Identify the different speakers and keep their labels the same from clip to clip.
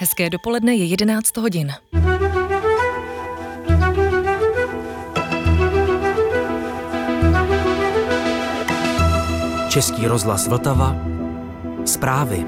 Speaker 1: Hezké dopoledne, je 11 hodin.
Speaker 2: Český rozhlas Vltava. Zprávy.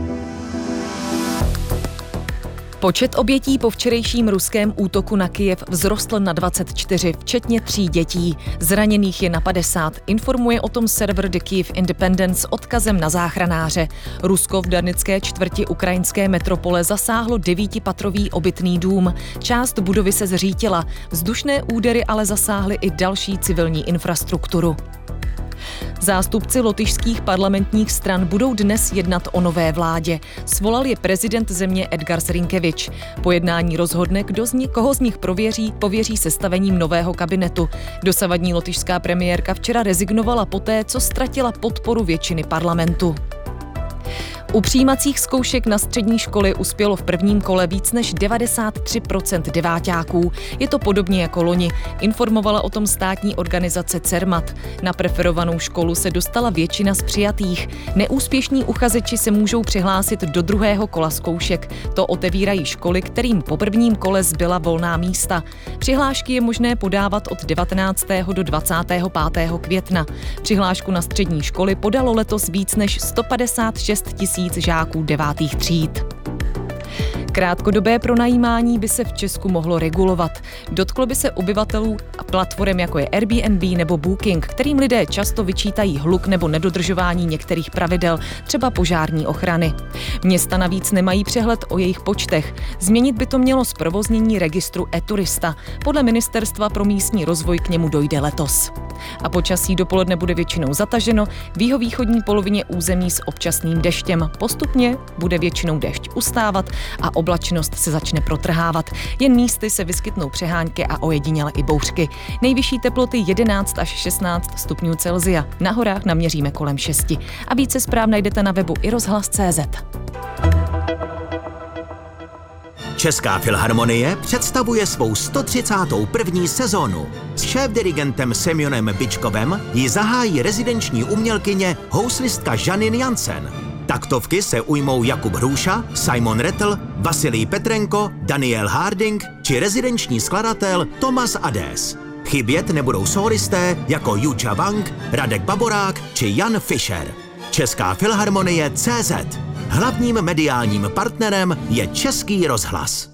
Speaker 1: Počet obětí po včerejším ruském útoku na Kyjev vzrostl na 24, včetně 3 dětí. Zraněných je na 50. Informuje o tom server The Kyiv Independent s odkazem na záchranáře. Rusko v Darnické čtvrti ukrajinské metropole zasáhlo 9patrový obytný dům. Část budovy se zřítila. Vzdušné údery ale zasáhly i další civilní infrastrukturu. Zástupci lotyšských parlamentních stran budou dnes jednat o nové vládě. Svolal je prezident země Edgars Rinkevič. Po jednání rozhodne, koho z nich pověří sestavením nového kabinetu. Dosavadní lotyšská premiérka včera rezignovala poté, co ztratila podporu většiny parlamentu. U přijímacích zkoušek na střední školy uspělo v prvním kole víc než 93% deváťáků. Je to podobně jako loni, informovala o tom státní organizace Cermat. Na preferovanou školu se dostala většina z přijatých. Neúspěšní uchazeči se můžou přihlásit do druhého kola zkoušek. To otevírají školy, kterým po prvním kole zbyla volná místa. Přihlášky je možné podávat od 19. do 25. května. Přihlášku na střední školy podalo letos víc než 156 000 žáků 9. tříd. Krátkodobé pronajímání by se v Česku mohlo regulovat. Dotklo by se obyvatelů a platform jako je Airbnb nebo Booking, kterým lidé často vyčítají hluk nebo nedodržování některých pravidel, třeba požární ochrany. Města navíc nemají přehled o jejich počtech. Změnit by to mělo zprovoznění registru e-turista. Podle Ministerstva pro místní rozvoj k němu dojde letos. A počasí dopoledne bude většinou zataženo, v jihovýchodní polovině území s občasným deštěm. Postupně bude většinou déšť ustávat a oblačnost se začne protrhávat. Jen místy se vyskytnou přehánky a ojediněle i bouřky. Nejvyšší teploty 11 až 16 stupňů Celsia. Na horách naměříme kolem 6. A více zpráv najdete na webu iRozhlas.cz.
Speaker 3: Česká filharmonie představuje svou 131. sezónu. S šéfdirigentem Semjonem Byčkovem ji zahájí rezidenční umělkyně houslistka Janine Jansen. Taktovky se ujmou Jakub Hruša, Simon Rettel, Vasilij Petrenko, Daniel Harding či rezidenční skladatel Thomas Adès. Chybět nebudou sólisté jako Juča Wang, Radek Baborák či Jan Fischer. Česká filharmonie CZ. Hlavním mediálním partnerem je Český rozhlas.